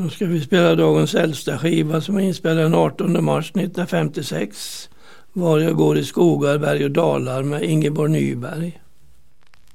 Då ska vi spela dagens äldsta skiva som är inspelad den 18 mars 1956. Var jag går i skogar, berg och dalar med Ingeborg Nyberg.